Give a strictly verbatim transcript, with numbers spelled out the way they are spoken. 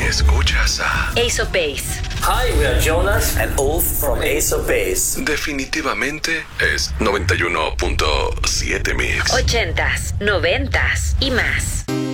Escuchas a Ace of Base. Hi, we are Jonas and Ulf from Ace of Base. Definitivamente es noventa y uno punto siete Mix. Ochentas, noventas y más.